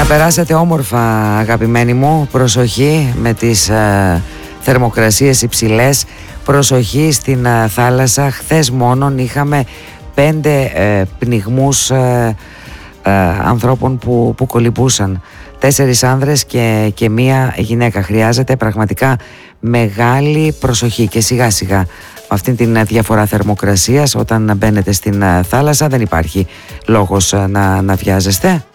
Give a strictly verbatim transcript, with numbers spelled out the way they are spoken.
Να περάσετε όμορφα, αγαπημένοι μου. Προσοχή με τις ε, θερμοκρασίες υψηλές. Προσοχή στην ε, θάλασσα. Χθες μόνον είχαμε πέντε ε, πνιγμούς ε, ε, ανθρώπων που, που κολυμπούσαν. Τέσσερις άνδρες και, και μία γυναίκα. Χρειάζεται πραγματικά μεγάλη προσοχή και σιγά σιγά με αυτήν την διαφορά θερμοκρασίας όταν μπαίνετε στην θάλασσα δεν υπάρχει λόγος να, να βιάζεστε.